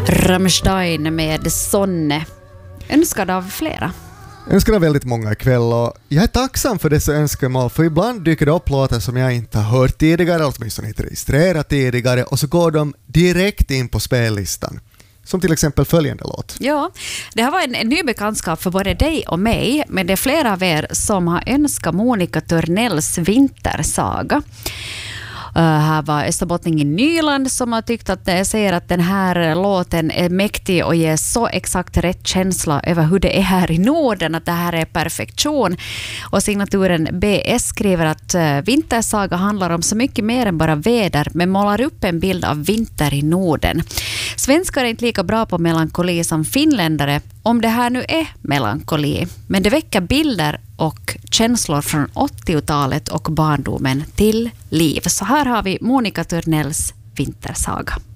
Rammstein med Sonne. Önskad av flera. Önskar av väldigt många ikväll och jag är tacksam för dessa önskemål, för ibland dyker det upp låtar som jag inte har hört tidigare, åtminstone inte registrerat tidigare, och så går de direkt in på spellistan. Som till exempel följande låt. Ja, det här var en ny bekantskap för både dig och mig, men det är flera av er som har önskat Monica Törnells Vintersaga. Här var österbottningen Nyland som har tyckt att det säger att den här låten är mäktig och ger så exakt rätt känsla över hur det är här i Norden, att det här är perfektion. Och signaturen BS skriver att Vintersaga handlar om så mycket mer än bara väder, men målar upp en bild av vinter i Norden. Svenskar är inte lika bra på melankoli som finländare, om det här nu är melankoli, men det väcker bilder och känslor från 80-talet och barndomen till liv. Så här har vi Monica Törnells Vintersaga.